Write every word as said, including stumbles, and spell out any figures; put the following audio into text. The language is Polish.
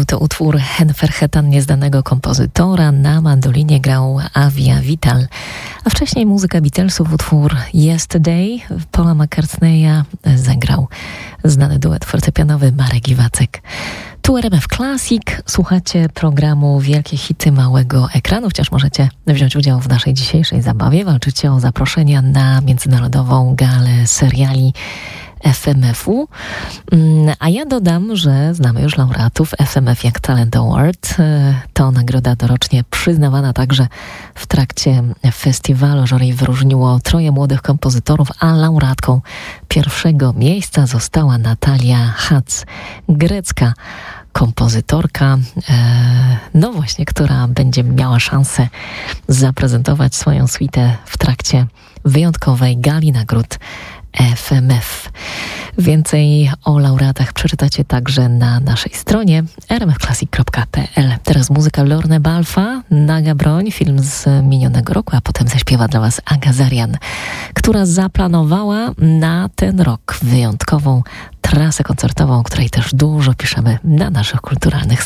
to utwór Henferhetan nieznanego kompozytora. Na mandolinie grał Avia Vital, a wcześniej muzyka Beatlesów, utwór Yesterday Paula McCartneya zagrał znany duet fortepianowy Marek Iwacek. Tu R M F Classic, słuchacie programu Wielkie Hity Małego Ekranu, chociaż możecie wziąć udział w naszej dzisiejszej zabawie. Walczycie o zaproszenia na międzynarodową galę seriali F M F u, a ja dodam, że znamy już laureatów F M F Young Talent Award. To nagroda dorocznie przyznawana także w trakcie festiwalu. Jury wyróżniło troje młodych kompozytorów, a laureatką pierwszego miejsca została Natalia Hac, grecka kompozytorka, no właśnie, która będzie miała szansę zaprezentować swoją suitę w trakcie wyjątkowej gali nagród F M F. Więcej o laureatach przeczytacie także na naszej stronie r m f classic kropka p l. Teraz muzyka Lorne Balfa, Naga Broń, film z minionego roku, a potem zaśpiewa dla Was Aga Zarian, która zaplanowała na ten rok wyjątkową trasę koncertową, o której też dużo piszemy na naszych kulturalnych